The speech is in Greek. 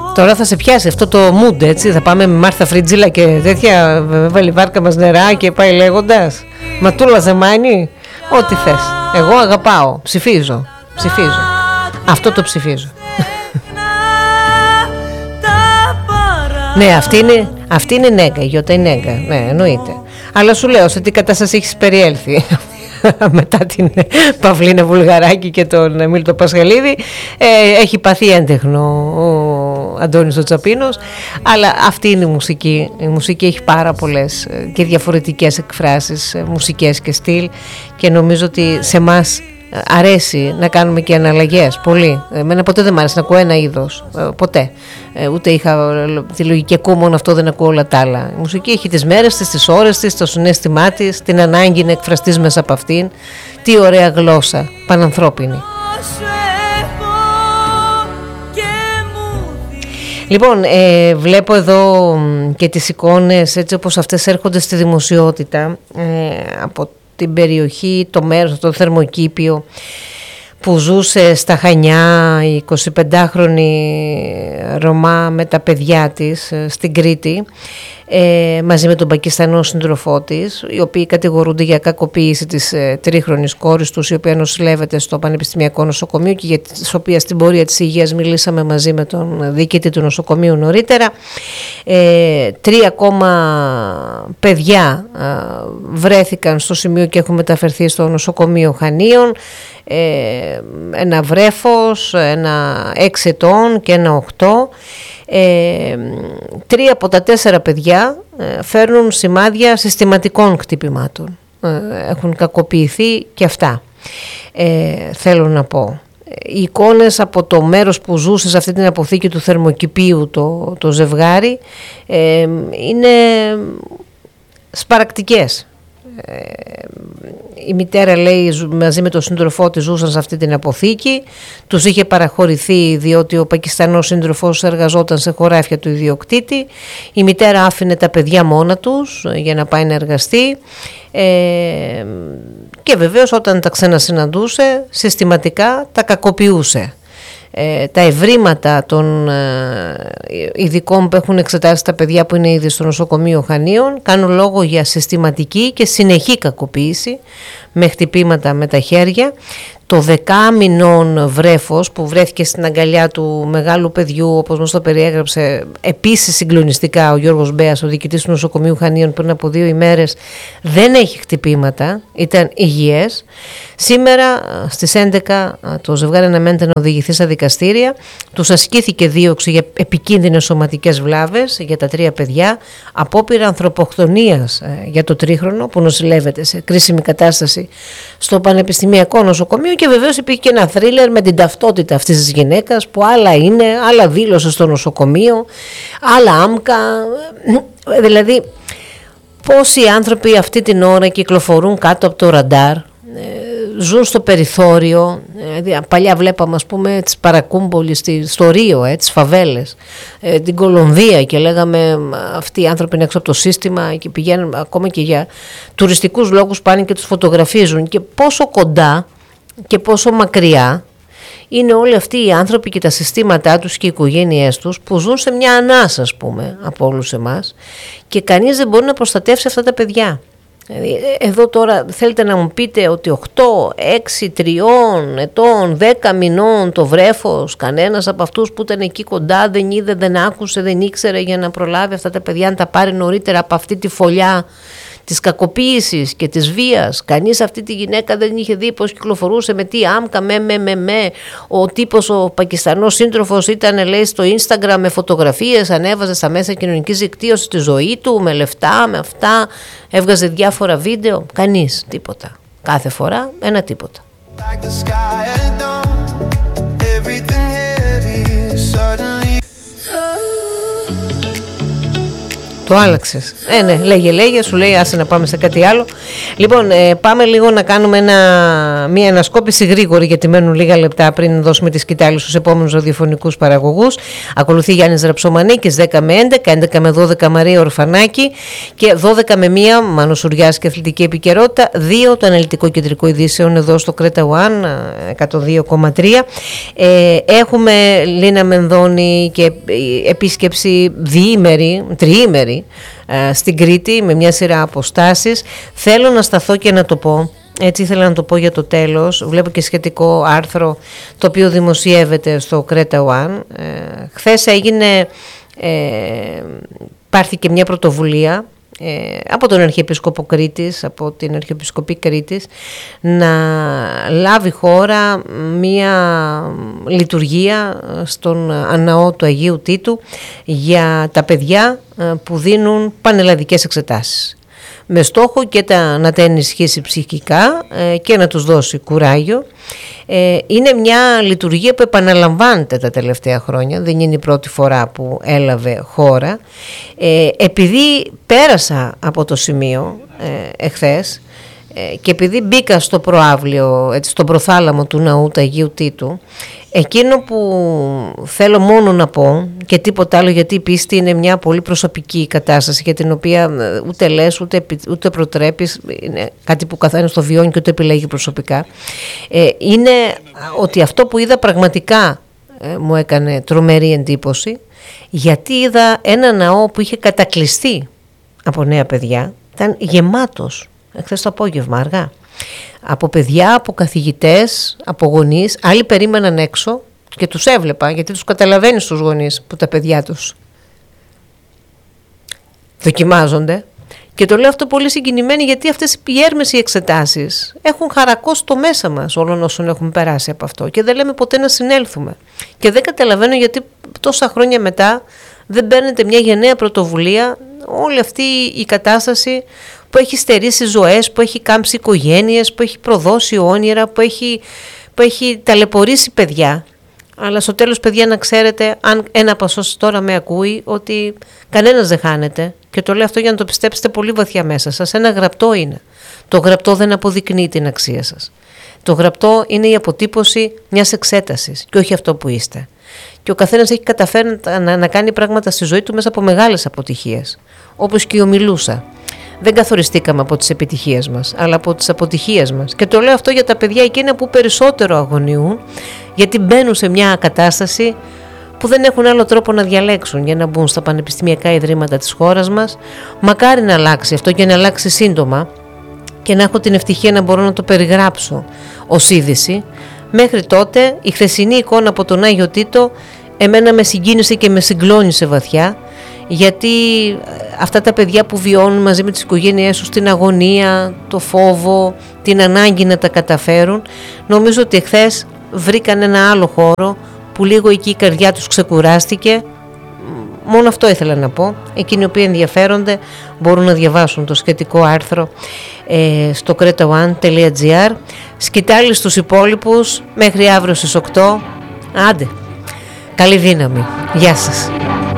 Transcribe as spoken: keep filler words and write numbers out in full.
Τώρα θα σε πιάσει αυτό το mood, έτσι. Θα πάμε με Μάρθα Φριτζίλα και τέτοια. Βάλει η βάρκα μας νερά και πάει λέγοντας. Ματούλα Ζεμάνη. Ό,τι θες. Εγώ αγαπάω. Ψηφίζω. Ψηφίζω. Αυτό το ψηφίζω. Ναι, αυτή είναι, αυτή είναι νέγκα. Η Γιώτα είναι νέγκα. Ναι, εννοείται. Αλλά σου λέω σε τι κατάσταση έχεις περιέλθει. Μετά την Παυλίνα Βουλγαράκη και τον Μίλτο Πασχαλίδη, ε, έχει παθεί έντεχνο ο Αντώνης ο Τσαπίνος, αλλά αυτή είναι η μουσική. Η μουσική έχει πάρα πολλές και διαφορετικές εκφράσεις, μουσικές και στυλ, και νομίζω ότι σε εμάς αρέσει να κάνουμε και αναλλαγές πολύ. Εμένα ποτέ δεν μ' άρεσε να ακούω ένα είδος, ποτέ. Ούτε είχα τη λογική, ακούω μόνο αυτό, δεν ακούω όλα τα άλλα. Η μουσική έχει τις μέρες της, τις ώρες της, το συναίσθημά της, την ανάγκη να εκφραστείς μέσα από αυτήν. Τι ωραία γλώσσα, πανανθρώπινη. Λοιπόν, ε, βλέπω εδώ και τις εικόνες έτσι όπως αυτές έρχονται στη δημοσιότητα ε, από την περιοχή, το μέρος, το Θερμοκήπιο που ζούσε στα Χανιά η εικοσιπεντάχρονη Ρωμά με τα παιδιά της στην Κρήτη, ε, μαζί με τον Πακιστανό σύντροφό της, οι οποίοι κατηγορούνται για κακοποίηση της ε, τρίχρονης κόρης τους, η οποία νοσηλεύεται στο Πανεπιστημιακό Νοσοκομείο και για τις οποίες στην πορεία της υγείας μιλήσαμε μαζί με τον διοικητή του νοσοκομείου νωρίτερα. Ε, τρία ακόμα παιδιά ε, βρέθηκαν στο σημείο και έχουν μεταφερθεί στο νοσοκομείο Χανίων. Ε, ένα βρέφος, ένα έξι ετών και ένα οκτώ. Ε, τρία από τα τέσσερα παιδιά ε, φέρνουν σημάδια συστηματικών χτυπημάτων. Ε, έχουν κακοποιηθεί και αυτά. Ε, θέλω να πω. Οι εικόνες από το μέρος που ζούσε σε αυτή την αποθήκη του Θερμοκηπίου το, το ζευγάρι ε, είναι σπαρακτικές. Η μητέρα λέει μαζί με τον σύντροφό της ζούσαν σε αυτή την αποθήκη, τους είχε παραχωρηθεί διότι ο Πακιστανός σύντροφος εργαζόταν σε χωράφια του ιδιοκτήτη. Η μητέρα άφηνε τα παιδιά μόνα τους για να πάει να εργαστεί ε, και βεβαίως όταν τα ξανασυναντούσε συστηματικά τα κακοποιούσε. Ε, τα ευρήματα των ε, ειδικών που έχουν εξετάσει τα παιδιά που είναι ήδη στο νοσοκομείο Χανίων κάνουν λόγο για συστηματική και συνεχή κακοποίηση με χτυπήματα με τα χέρια. Το δεκάμηνον βρέφος που βρέθηκε στην αγκαλιά του μεγάλου παιδιού, όπως μας το περιέγραψε επίσης συγκλονιστικά ο Γιώργος Μπέας, ο διοικητής του νοσοκομείου Χανίων, πριν από δύο ημέρες, δεν έχει χτυπήματα, ήταν υγιές. Σήμερα στις έντεκα το ζευγάρι αναμένεται να οδηγηθεί στα δικαστήρια. Τους ασκήθηκε δίωξη για επικίνδυνες σωματικές βλάβες για τα τρία παιδιά, απόπειρα ανθρωποκτονίας για το τρίχρονο που νοσηλεύεται σε κρίσιμη κατάσταση στο Πανεπιστημιακό Νοσοκομείο. Και βεβαίως υπήρχε και ένα θρίλερ με την ταυτότητα αυτής της γυναίκας που άλλα είναι, άλλα δήλωσε στο νοσοκομείο, άλλα άμκα. Δηλαδή πόσοι άνθρωποι αυτή την ώρα κυκλοφορούν κάτω από το ραντάρ, ζουν στο περιθώριο. Δηλαδή, παλιά βλέπαμε ας πούμε τις παρακούμπολες στο Ρίο, ε, τις φαβέλες, ε, την Κολομβία, και λέγαμε αυτοί οι άνθρωποι είναι έξω από το σύστημα και πηγαίνουν ακόμα και για τουριστικούς λόγους, πάνε και τους φωτογραφίζουν. Και πόσο κοντά και πόσο μακριά είναι όλοι αυτοί οι άνθρωποι και τα συστήματά τους και οι οικογένειές τους που ζουν σε μια ανάσα ας πούμε από όλους εμάς, και κανείς δεν μπορεί να προστατεύσει αυτά τα παιδιά. Εδώ τώρα θέλετε να μου πείτε ότι οκτώ, έξι, τριών ετών, δέκα μηνών το βρέφος, κανένας από αυτούς που ήταν εκεί κοντά δεν είδε, δεν άκουσε, δεν ήξερε για να προλάβει αυτά τα παιδιά να τα πάρει νωρίτερα από αυτή τη φωλιά της κακοποίησης και της βίας? Κανείς αυτή τη γυναίκα δεν είχε δει πως κυκλοφορούσε, με τι άμκα, με με με με. Ο τύπος, ο Πακιστανός σύντροφος ήταν λέει στο Instagram με φωτογραφίες, ανέβαζε στα μέσα κοινωνικής δικτύωσης τη ζωή του, με λεφτά, με αυτά, έβγαζε διάφορα βίντεο. Κανείς, τίποτα. Κάθε φορά ένα τίποτα. Το άλλαξες. Ε, ναι, λέγε, λέγε, σου λέει άσε να πάμε σε κάτι άλλο. Λοιπόν, ε, πάμε λίγο να κάνουμε ένα, μια ανασκόπηση γρήγορη, γιατί μένουν λίγα λεπτά πριν δώσουμε τη σκητάλη στους επόμενους ραδιοφωνικούς παραγωγούς. Ακολουθεί Γιάννης Ραψομανίκης, δέκα με έντεκα, έντεκα με δώδεκα Μαρία Ορφανάκη και δώδεκα με μία Μάνος Σουριάς και αθλητική επικαιρότητα, δύο το αναλυτικό κεντρικό ειδήσεων εδώ στο Κρέτα One εκατό δύο κόμμα τρία. Ε, έχουμε Λίνα Μενδώνη και επίσκεψη διήμερη, τριήμερη ε, στην Κρήτη με μια σειρά αποστάσεις. Θέλω να σταθώ και να το πω, έτσι ήθελα να το πω για το τέλος. Βλέπω και σχετικό άρθρο το οποίο δημοσιεύεται στο Κρέτα One. Ε, χθες έγινε, ε, πάρθηκε μια πρωτοβουλία Ε, από τον Αρχιεπίσκοπο Κρήτης, από την Αρχιεπισκοπή Κρήτης, να λάβει χώρα μία λειτουργία στον αναό του Αγίου Τίτου για τα παιδιά που δίνουν πανελλαδικές εξετάσεις, με στόχο και τα, να τα ενισχύσει ψυχικά ε, και να τους δώσει κουράγιο. Ε, είναι μια λειτουργία που επαναλαμβάνεται τα τελευταία χρόνια, δεν είναι η πρώτη φορά που έλαβε χώρα. Ε, επειδή πέρασα από το σημείο ε, εχθές ε, και επειδή μπήκα στο προάβλιο, έτσι, στον προθάλαμο του ναού του Αγίου Τίτου, εκείνο που θέλω μόνο να πω και τίποτα άλλο, γιατί η πίστη είναι μια πολύ προσωπική κατάσταση για την οποία ούτε λες ούτε, ούτε προτρέπεις, είναι κάτι που καθένας το βιώνει και ούτε επιλέγει προσωπικά, ε, είναι ότι αυτό που είδα πραγματικά ε, μου έκανε τρομερή εντύπωση, γιατί είδα ένα ναό που είχε κατακλειστεί από νέα παιδιά, ήταν γεμάτος εχθές το απόγευμα αργά, από παιδιά, από καθηγητές, από γονείς. Άλλοι περίμεναν έξω και τους έβλεπα, γιατί τους καταλαβαίνεις τους γονείς που τα παιδιά τους δοκιμάζονται. Και το λέω αυτό πολύ συγκινημένη, γιατί αυτές οι έρμες οι εξετάσεις έχουν χαρακώσει το μέσα μας όλων όσων έχουμε περάσει από αυτό και δεν λέμε ποτέ να συνέλθουμε. Και δεν καταλαβαίνω γιατί τόσα χρόνια μετά δεν παίρνετε μια γενναία πρωτοβουλία όλη αυτή η κατάσταση που έχει στερήσει ζωές, που έχει κάμψει οικογένειες, που έχει προδώσει όνειρα, που έχει, που έχει ταλαιπωρήσει παιδιά. Αλλά στο τέλος, παιδιά, να ξέρετε, αν ένα από εσάς τώρα με ακούει, ότι κανένας δεν χάνεται. Και το λέω αυτό για να το πιστέψετε πολύ βαθιά μέσα σας. Ένα γραπτό είναι. Το γραπτό δεν αποδεικνύει την αξία σας. Το γραπτό είναι η αποτύπωση μιας εξέτασης και όχι αυτό που είστε. Και ο καθένας έχει καταφέρει να, να κάνει πράγματα στη ζωή του μέσα από μεγάλες αποτυχίες. Όπως και η ομιλούσα. Δεν καθοριστήκαμε από τις επιτυχίες μας, αλλά από τις αποτυχίες μας. Και το λέω αυτό για τα παιδιά εκείνα που περισσότερο αγωνιούν, γιατί μπαίνουν σε μια κατάσταση που δεν έχουν άλλο τρόπο να διαλέξουν για να μπουν στα πανεπιστημιακά ιδρύματα της χώρας μας. Μακάρι να αλλάξει αυτό και να αλλάξει σύντομα και να έχω την ευτυχία να μπορώ να το περιγράψω ως είδηση. Μέχρι τότε η χθεσινή εικόνα από τον Άγιο Τίτο εμένα με συγκίνησε και με συγκλώνησε βαθιά, γιατί αυτά τα παιδιά που βιώνουν μαζί με τις οικογένειές τους την αγωνία, το φόβο, την ανάγκη να τα καταφέρουν, νομίζω ότι εχθές βρήκαν ένα άλλο χώρο που λίγο εκεί η καρδιά τους ξεκουράστηκε. Μόνο αυτό ήθελα να πω. Εκείνοι οι οποίοι ενδιαφέρονται μπορούν να διαβάσουν το σχετικό άρθρο ε, στο κρέτα one τελεία τζι άρ. Σκητάλη στους υπόλοιπους μέχρι αύριο στις οκτώ. Άντε, καλή δύναμη. Γεια σας.